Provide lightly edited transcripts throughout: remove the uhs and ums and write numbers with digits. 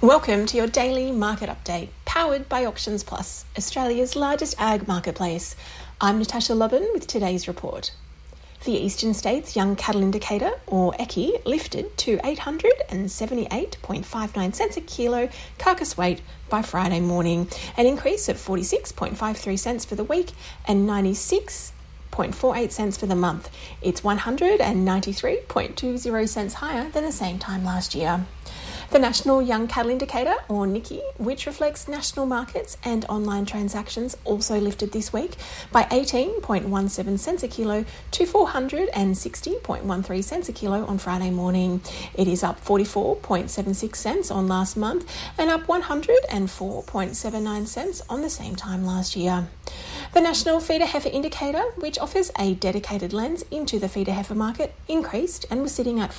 Welcome to your daily market update, powered by Auctions Plus, Australia's largest ag marketplace. I'm Natasha Lubin with today's report. The Eastern States Young Cattle Indicator, or EYCI, lifted to 878.59 cents a kilo carcass weight by Friday morning, an increase of 46.53 cents for the week and 96.48 cents for the month. It's 193.20 cents higher than the same time last year. The National Young Cattle Indicator, or NYCI, which reflects national markets and online transactions, also lifted this week by 18.17 cents a kilo to 460.13 cents a kilo on Friday morning. It is up 44.76 cents on last month and up 104.79 cents on the same time last year. The National Feeder Heifer Indicator, which offers a dedicated lens into the feeder heifer market, increased and was sitting at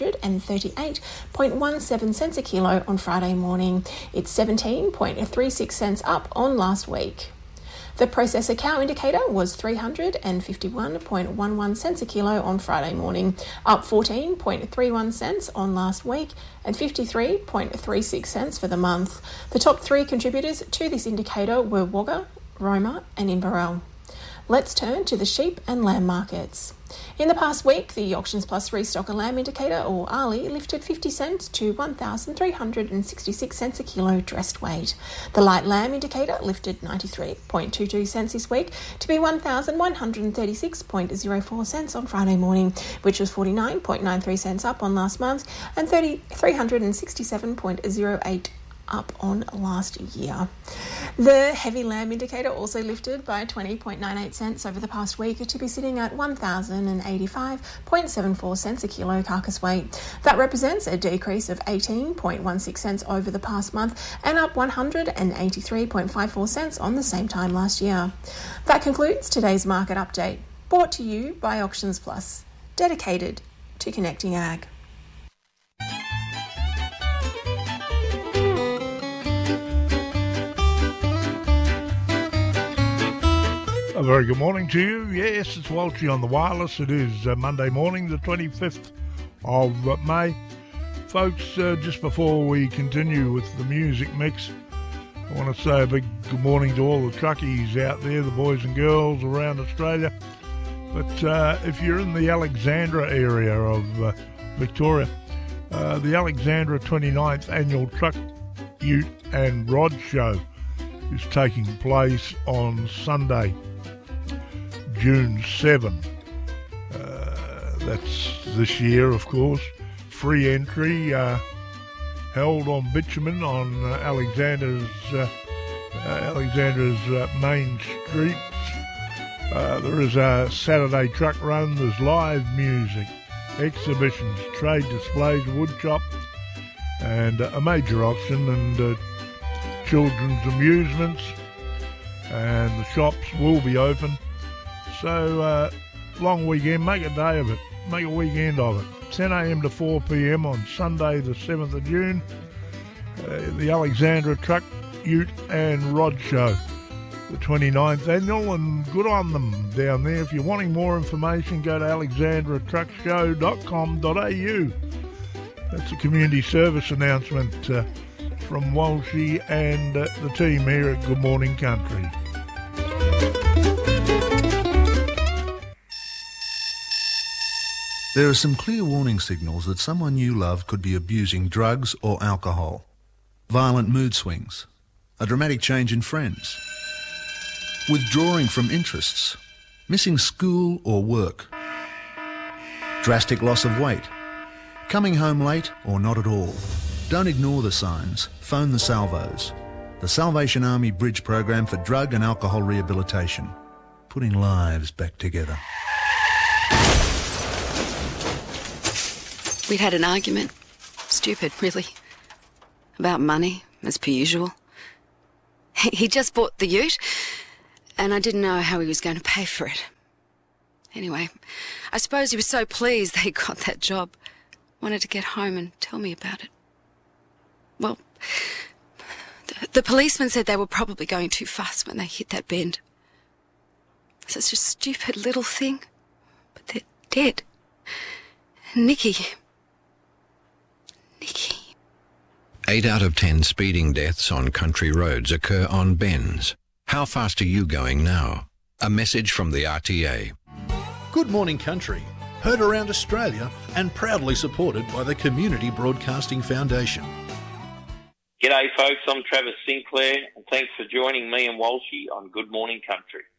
438.17 cents a kilo on Friday morning. It's 17.36 cents up on last week. The Processor Cow Indicator was 351.11 cents a kilo on Friday morning, up 14.31 cents on last week and 53.36 cents for the month. The top three contributors to this indicator were Wagga, Roma and Inverell. Let's turn to the sheep and lamb markets. In the past week, the Auctions Plus Restocker Lamb Indicator, or ARLI, lifted 50 cents to 1,366 cents a kilo dressed weight. The Light Lamb Indicator lifted 93.22 cents this week to be 1,136.04 cents on Friday morning, which was 49.93 cents up on last month and 367.08 up on last year. The Heavy Lamb Indicator also lifted by 20.98 cents over the past week to be sitting at 1,085.74 cents a kilo carcass weight. That represents a decrease of 18.16 cents over the past month and up 183.54 cents on the same time last year. That concludes today's market update, brought to you by Auctions Plus, dedicated to connecting ag. A very good morning to you. Yes, it's Walshy on the wireless. It is Monday morning, the 25th of May. Folks, just before we continue with the music mix, I want to say a big good morning to all the truckies out there, the boys and girls around Australia. But if you're in the Alexandra area of Victoria, the Alexandra 29th Annual Truck, Ute and Rod Show is taking place on Sunday, June 7. That's this year, of course. Free entry, held on bitumen on Alexandra's main streets. There is a Saturday truck run. There's live music, exhibitions, trade displays, wood chop, and a major auction and children's amusements. And the shops will be open. So, long weekend, make a day of it, make a weekend of it. 10 a.m. to 4 p.m. on Sunday the 7th of June, the Alexandra Truck, Ute and Rod Show, the 29th annual, and good on them down there. If you're wanting more information, go to alexandratruckshow.com.au. That's a community service announcement from Walshy and the team here at Good Morning Country. There are some clear warning signals that someone you love could be abusing drugs or alcohol. Violent mood swings, a dramatic change in friends, withdrawing from interests, missing school or work, drastic loss of weight, coming home late or not at all. Don't ignore the signs. Phone the Salvos, the Salvation Army Bridge Program for Drug and Alcohol Rehabilitation, putting lives back together. We'd had an argument. Stupid, really. About money, as per usual. He just bought the ute, and I didn't know how he was going to pay for it. Anyway, I suppose he was so pleased that he got that job. Wanted to get home and tell me about it. Well, the policeman said they were probably going too fast when they hit that bend. Such a stupid little thing. But they're dead. Nikki. 8 out of 10 speeding deaths on country roads occur on bends. How fast are you going now? A message from the RTA. Good Morning Country, heard around Australia and proudly supported by the Community Broadcasting Foundation. G'day folks, I'm Travis Sinclair and thanks for joining me and Walshy on Good Morning Country.